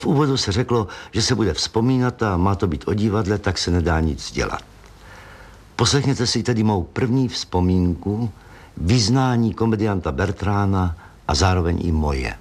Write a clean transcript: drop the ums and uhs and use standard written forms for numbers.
V úvodu se řeklo, že se bude vzpomínat a má to být o divadle, tak se nedá nic dělat. Poslechněte si tedy mou první vzpomínku, vyznání komedianta Bertrána a zároveň i moje.